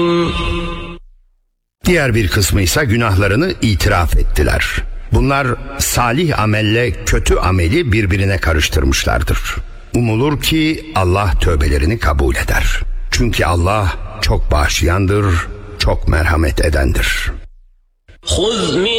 Diğer bir kısmı ise günahlarını itiraf ettiler. Bunlar salih amelle kötü ameli birbirine karıştırmışlardır. Umulur ki Allah tövbelerini kabul eder. Çünkü Allah çok bağışlayandır, çok merhamet edendir.